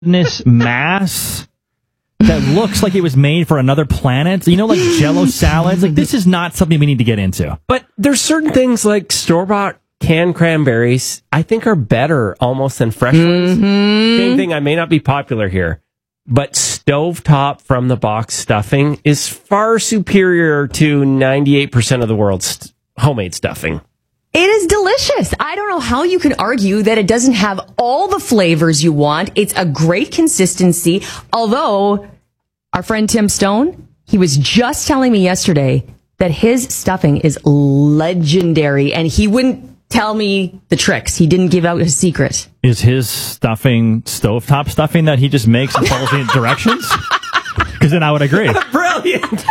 gelatinous mass that looks like it was made for another planet. You know, like Jell-O salads. Like, this is not something we need to get into. But there's certain things like store-bought canned cranberries I think are better almost than fresh ones. Same thing, I may not be popular here, but stovetop from the box stuffing is far superior to 98% of the world's homemade stuffing. It is delicious. I don't know how you can argue that it doesn't have all the flavors you want. It's a great consistency. Although our friend Tim Stone, he was just telling me yesterday that his stuffing is legendary and he wouldn't tell me the tricks. He didn't give out his secret. Is his stuffing stovetop stuffing that he just makes and follows the directions? Because then I would agree. Brilliant.